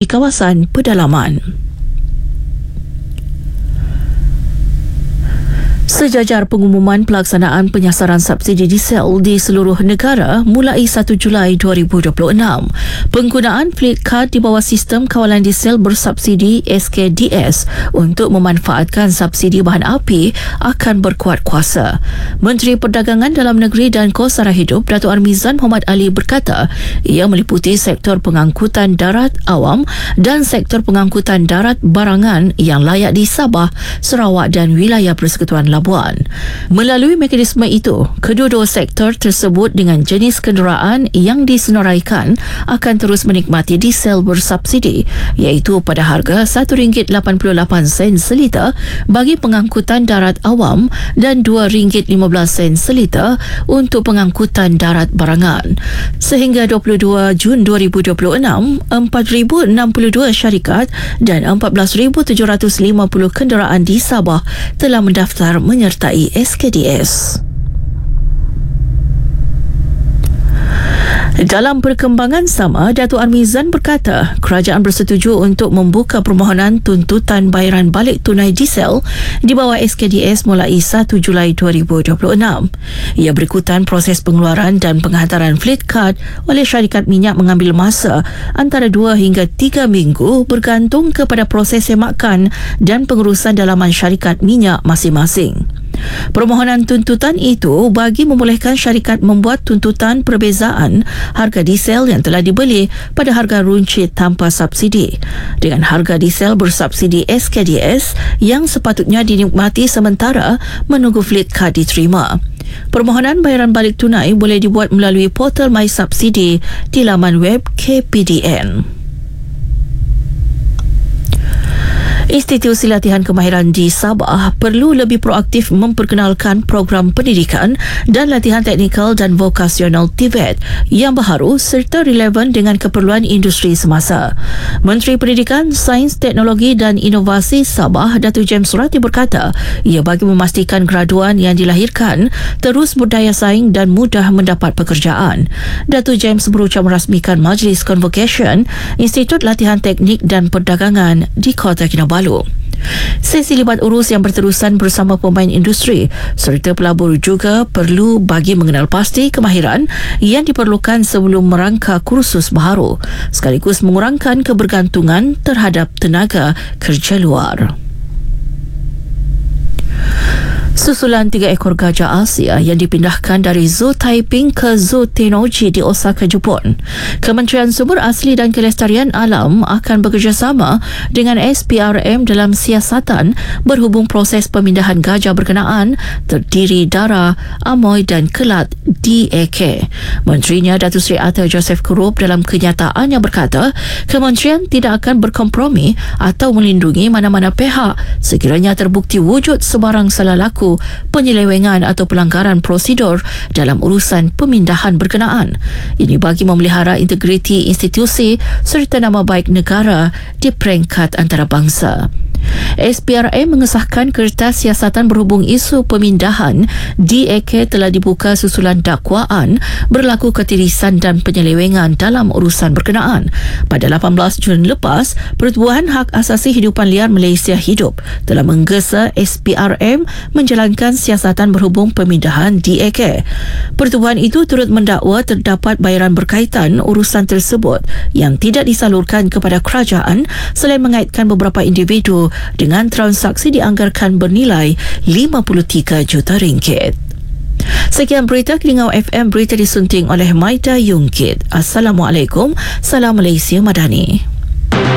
kawasan pedalaman. Sejajar pengumuman pelaksanaan penyasaran subsidi diesel di seluruh negara mulai 1 Julai 2026. Penggunaan fleet card di bawah sistem kawalan diesel bersubsidi SKDS untuk memanfaatkan subsidi bahan api akan berkuat kuasa. Menteri Perdagangan Dalam Negeri dan Kos Sara Hidup Datuk Armizan Muhammad Ali berkata ia meliputi sektor pengangkutan darat awam dan sektor pengangkutan darat barangan yang layak di Sabah, Sarawak dan wilayah Persekutuan Labuan. Melalui mekanisme itu, kedua-dua sektor tersebut dengan jenis kenderaan yang disenaraikan akan terus menikmati diesel bersubsidi iaitu pada harga RM1.88 seliter bagi pengangkutan darat awam dan RM2.15 seliter untuk pengangkutan darat barangan. Sehingga 22 Jun 2026, 4,062 syarikat dan 14,750 kenderaan di Sabah telah mendaftar menyertai SKDS. Dalam perkembangan sama, Datuk Armizan berkata kerajaan bersetuju untuk membuka permohonan tuntutan bayaran balik tunai diesel di bawah SKDS mulai 1 Julai 2026. Ia berikutan proses pengeluaran dan penghantaran fleet card oleh syarikat minyak mengambil masa antara 2 hingga 3 minggu bergantung kepada proses semakan dan pengurusan dalaman syarikat minyak masing-masing. Permohonan tuntutan itu bagi membolehkan syarikat membuat tuntutan perbezaan harga diesel yang telah dibeli pada harga runcit tanpa subsidi dengan harga diesel bersubsidi SKDS yang sepatutnya dinikmati sementara menunggu fleet card diterima. Permohonan bayaran balik tunai boleh dibuat melalui portal My Subsidi di laman web KPDN. Institusi Latihan Kemahiran di Sabah perlu lebih proaktif memperkenalkan program pendidikan dan latihan teknikal dan vokasional TVET yang baharu serta relevan dengan keperluan industri semasa. Menteri Pendidikan, Sains, Teknologi dan Inovasi Sabah, Datuk James Surati berkata ia bagi memastikan graduan yang dilahirkan terus berdaya saing dan mudah mendapat pekerjaan. Datuk James berucap merasmikan Majlis Convocation Institut Latihan Teknik dan Perdagangan di Kota Kinabalu. Sesi libat urus yang berterusan bersama pemain industri serta pelabur juga perlu bagi mengenal pasti kemahiran yang diperlukan sebelum merangka kursus baharu sekaligus mengurangkan kebergantungan terhadap tenaga kerja luar. Susulan 3 ekor gajah Asia yang dipindahkan dari Zoo Taiping ke Zoo Tennoji di Osaka, Jepun. Kementerian Sumber Asli dan Kelestarian Alam akan bekerjasama dengan SPRM dalam siasatan berhubung proses pemindahan gajah berkenaan terdiri darah, amoy dan kelat DAK. Menterinya Datuk Seri Arthur Joseph Kurup dalam kenyataannya berkata kementerian tidak akan berkompromi atau melindungi mana-mana pihak sekiranya terbukti wujud sebarang salah laku, penyelewengan atau pelanggaran prosedur dalam urusan pemindahan berkenaan. Ini bagi memelihara integriti institusi serta nama baik negara di peringkat antarabangsa. SPRM mengesahkan kertas siasatan berhubung isu pemindahan DAK telah dibuka susulan dakwaan berlaku ketirisan dan penyelewengan dalam urusan berkenaan. Pada 18 Jun lepas, Pertubuhan Hak Asasi Hidupan Liar Malaysia Hidup telah menggesa SPRM menjalankan siasatan berhubung pemindahan DAK. Pertubuhan itu turut mendakwa terdapat bayaran berkaitan urusan tersebut yang tidak disalurkan kepada kerajaan selain mengaitkan beberapa individu dengan transaksi dianggarkan bernilai RM53 juta. Sekian berita Kelingau FM, berita disunting oleh Maida Yungkit. Assalamualaikum, salam Malaysia Madani.